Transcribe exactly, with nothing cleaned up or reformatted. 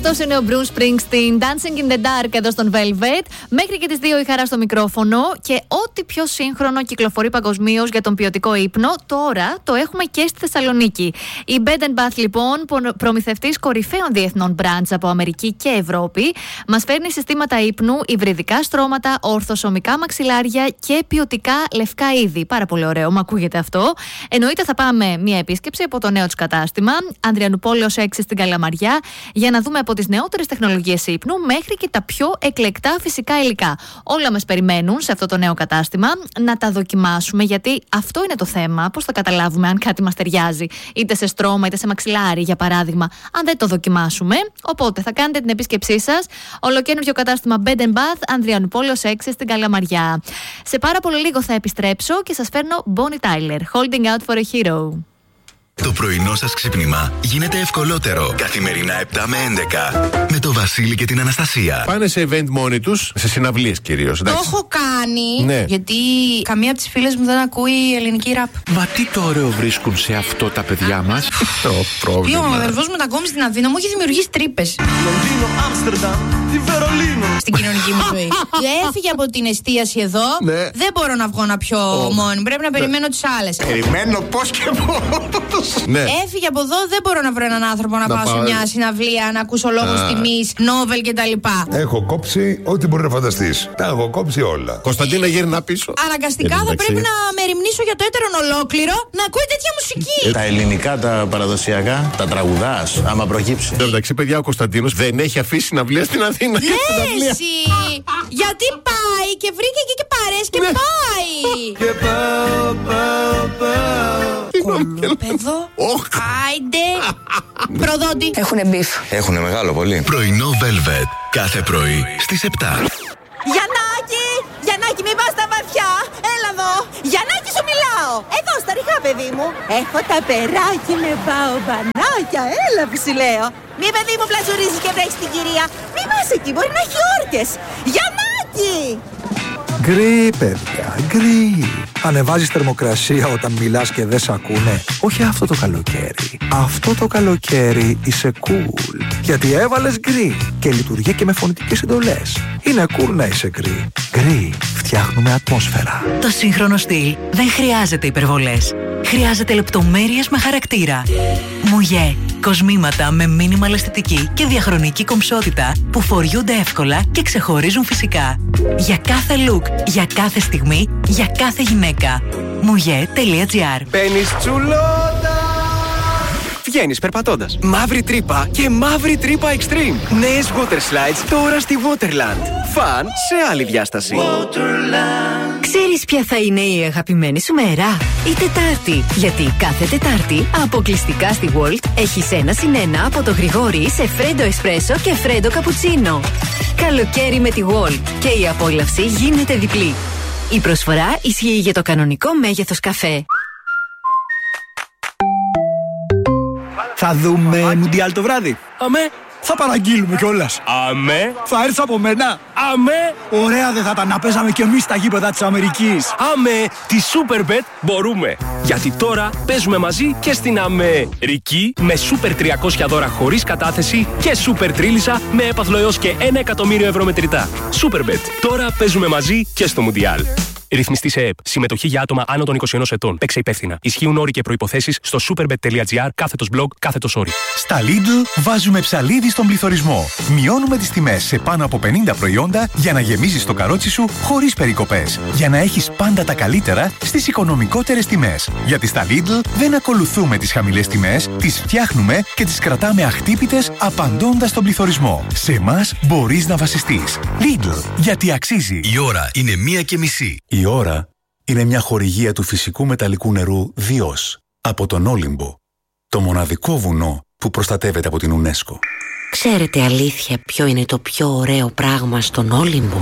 Αυτός είναι ο Bruce Springsteen, Dancing in the Dark εδώ στον Velvet. Μέχρι και τις δύο η Χαρά στο μικρόφωνο. Και ό,τι πιο σύγχρονο κυκλοφορεί παγκοσμίως για τον ποιοτικό ύπνο, τώρα το έχουμε και στη Θεσσαλονίκη. Η Bed and Bath, λοιπόν, προμηθευτής κορυφαίων διεθνών brands από Αμερική και Ευρώπη, μας φέρνει συστήματα ύπνου, υβριδικά στρώματα, ορθοσωμικά μαξιλάρια και ποιοτικά λευκά είδη. Πάρα πολύ ωραίο, μου ακούγεται αυτό. Εννοείται θα πάμε μια επίσκεψη από το νέο τους κατάστημα, Ανδριανουπόλεως έξι στην Καλαμαριά, για να δούμε από τις νεότερες τεχνολογίες ύπνου μέχρι και τα πιο εκλεκτά φυσικά υλικά. Όλα μας περιμένουν σε αυτό το νέο κατάστημα να τα δοκιμάσουμε, γιατί αυτό είναι το θέμα. Πώς θα καταλάβουμε αν κάτι μας ταιριάζει, είτε σε στρώμα είτε σε μαξιλάρι, για παράδειγμα, αν δεν το δοκιμάσουμε. Οπότε θα κάνετε την επίσκεψή σας. Ολοκαίνουργιο κατάστημα Bed and Bath, Ανδριανουπόλεως έξι στην Καλαμαριά. Σε πάρα πολύ λίγο θα επιστρέψω και σας φέρνω Bonnie Tyler, Holding Out for a Hero. Το πρωινό σας ξύπνημα γίνεται ευκολότερο. Καθημερινά επτά με έντεκα. Με το Βασίλη και την Αναστασία. Πάνε σε event μόνοι τους, σε συναυλίες κυρίως. Το έχω κάνει. Ναι. Γιατί καμία από τις φίλες μου δεν ακούει ελληνική ραπ. Μα τι το ωραίο βρίσκουν σε αυτό τα παιδιά μας. Το πρόβλημα. Ο αδερφός μου τα ακόμη στην Αθήνα μου έχει δημιουργήσει τρύπες. Λονδίνο, Άμστερνταμ, τη Βερολίνο. Στην κοινωνική μου ζωή. Έφυγε από την εστίαση εδώ. Ναι. Δεν μπορώ να βγω να πιω Oh. μόνη. Πρέπει να περιμένω τις άλλες. Περιμένω πώς και πώς. Ναι. Έφυγε από εδώ, δεν μπορώ να βρω έναν άνθρωπο να, Να πάω σε πάω. μια συναυλία, να ακούσω λόγους Α. τιμής, νόβελ κτλ. Έχω κόψει ό,τι μπορεί να φανταστείς. Τα έχω κόψει όλα. Κωνσταντίνα, γύρνα πίσω. Αναγκαστικά θα Εντάξει. πρέπει να μεριμνήσω για το έτερον ολόκληρο να ακούει τέτοια μουσική. Τα ελληνικά, τα παραδοσιακά, τα τραγουδάς, άμα προκύψει. Εν τω μεταξύ, παιδιά, ο Κωνσταντίνος δεν έχει αφήσει συναυλία στην Αθήνα. Ναι, εσύ! Γιατί πάει και βρήκε εκεί και παρέες και πάει! Και πάω, πάω, πάω. Κολόπεδο, άιντε, προδότη. Έχουνε μπιφ. Έχουνε μεγάλο πολύ. Πρωινό Velvet. Κάθε πρωί στις επτά. Γιαννάκη! Γιαννάκη, μην πας στα βαθιά! Έλα εδώ! Γιαννάκη, σου μιλάω! Εδώ, στα ριχά, παιδί μου! Έχω τα περάκι με μπαομπανάκια! Έλα που σου λέω! Μη, παιδί μου, πλατζουρίζει και βρέχει την κυρία! Μη πας εκεί, μπορεί να έχει όρκες! Γιαννάκη! Γκρι, παιδιά, γκρι. Ανεβάζεις θερμοκρασία όταν μιλάς και δεν σ' ακούνε. Όχι αυτό το καλοκαίρι. Αυτό το καλοκαίρι είσαι cool. Γιατί έβαλες γκρι και λειτουργεί και με φωνητικές εντολές. Είναι cool να είσαι γκρι. Γκρι, φτιάχνουμε ατμόσφαιρα. Το σύγχρονο στυλ δεν χρειάζεται υπερβολές. Χρειάζεται λεπτομέρειες με χαρακτήρα. Μουγέ. Κοσμήματα με μίνιμαλ αισθητική και διαχρονική κομψότητα που φοριούνται εύκολα και ξεχωρίζουν φυσικά. Για κάθε look, για κάθε στιγμή, για κάθε γυναίκα. Μουγέ τελεία τζι άρ. Μπαίνεις τσουλότα. Βγαίνεις περπατώντας. Μαύρη τρύπα και μαύρη τρύπα extreme. Νέες water slides τώρα στη Waterland. Φαν σε άλλη διάσταση. Ξέρεις ποια θα είναι η αγαπημένη σου μέρα? Η Τετάρτη. Γιατί κάθε Τετάρτη αποκλειστικά στη Walt έχεις ένα συν ένα από το Γρηγόρι σε φρέντο εσπρέσο και φρέντο καπουτσίνο. Καλοκαίρι με τη Walt και η απόλαυση γίνεται διπλή. Η προσφορά ισχύει για το κανονικό μέγεθος καφέ. Θα δούμε Μουντιάλ το βράδυ. Αμέ. Θα παραγγείλουμε κιόλας. Αμέ. Θα έρθει από μένα. Αμέ. Ωραία δεν θα ήταν να παίζαμε κι εμείς στα γήπεδα της Αμερικής. Αμέ. Τη Superbet μπορούμε. Γιατί τώρα παίζουμε μαζί και στην Αμερική με Super τριακόσια δώρα χωρίς κατάθεση και Super Τρίλισσα με έπαθλο έως και ένα εκατομμύριο ευρώ μετρητά. Superbet. Τώρα παίζουμε μαζί και στο Μουντιάλ. Ρυθμιστή σε ΕΕΠ. Συμμετοχή για άτομα άνω των είκοσι ενός ετών. Παίξε υπεύθυνα. Ισχύουν όροι και προϋποθέσεις στο superbet τελεία τζι άρ κάθετος blog κάθετος όροι. Στα Lidl βάζουμε ψαλίδι στον πληθωρισμό. Μειώνουμε τις τιμές σε πάνω από πενήντα προϊόντα για να γεμίζεις το καρότσι σου χωρίς περικοπές. Για να έχεις πάντα τα καλύτερα στις οικονομικότερες τιμές. Γιατί στα Lidl δεν ακολουθούμε τις χαμηλές τιμές, τις φτιάχνουμε και τις κρατάμε αχτύπητες απαντώντας στον πληθωρισμό. Σε εμάς μπορείς να βασιστείς. Lidl, γιατί αξίζει. Η ώρα είναι μία και μισή. Η ώρα είναι μια χορηγία του φυσικού μεταλλικού νερού Διός από τον Όλυμπο, το μοναδικό βουνό που προστατεύεται από την UNESCO. Ξέρετε αλήθεια ποιο είναι το πιο ωραίο πράγμα στον Όλυμπο?